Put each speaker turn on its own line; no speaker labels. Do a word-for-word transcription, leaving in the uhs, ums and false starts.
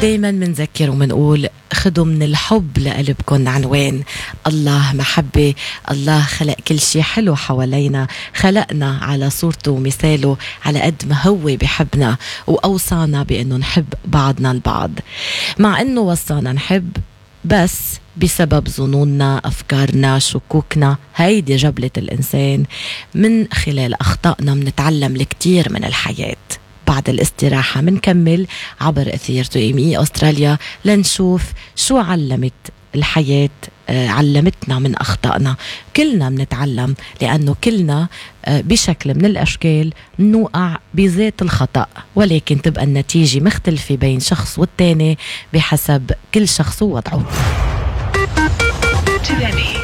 دايما منذكر ومنقول خدوا من الحب لقلبكن عنوان. الله محبة، الله خلق كل شيء حلو حوالينا، خلقنا على صورته ومثاله على قد ما هو بحبنا، وأوصانا بأنه نحب بعضنا البعض. مع أنه وصانا نحب بس بسبب ظنوننا، أفكارنا، شكوكنا، هيدي جبلة الإنسان. من خلال أخطائنا منتعلم الكثير من الحياة. بعد الاستراحة منكمل عبر أثير تو إم إي أستراليا لنشوف شو علمت الحياة، آه علمتنا من أخطائنا. كلنا منتعلم، لأنه كلنا آه بشكل من الأشكال نوقع بذات الخطأ، ولكن تبقى النتيجة مختلفة بين شخص والتاني بحسب كل شخص ووضعه.